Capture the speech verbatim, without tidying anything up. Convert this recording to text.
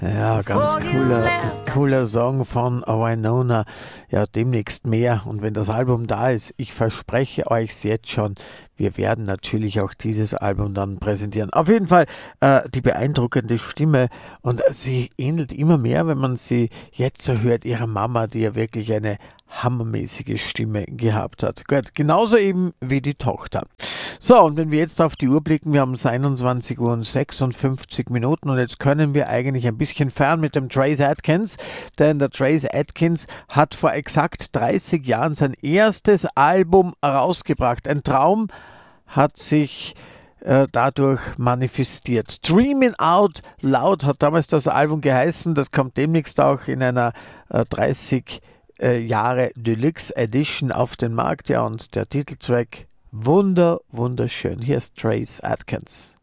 Ja, ganz cooler, cooler Song von Wynonna. Ja, demnächst mehr. Und wenn das Album da ist, ich verspreche euch jetzt schon, wir werden natürlich auch dieses Album dann präsentieren. Auf jeden Fall äh, die beeindruckende Stimme und sie ähnelt immer mehr, wenn man sie jetzt so hört, ihrer Mama, die ja wirklich eine hammermäßige Stimme gehabt hat. Gut, genauso eben wie die Tochter. So, und wenn wir jetzt auf die Uhr blicken, wir haben es einundzwanzig Uhr und sechsundfünfzig Minuten und jetzt können wir eigentlich ein bisschen fern mit dem Trace Atkins, denn der Trace Atkins hat vor exakt dreißig Jahren sein erstes Album rausgebracht. Ein Traum hat sich äh, dadurch manifestiert. Dreaming Out Loud hat damals das Album geheißen, das kommt demnächst auch in einer äh, dreißig äh, Jahre Deluxe Edition auf den Markt, ja, und der Titeltrack wunder, wunderschön. Hier ist Trace Atkins.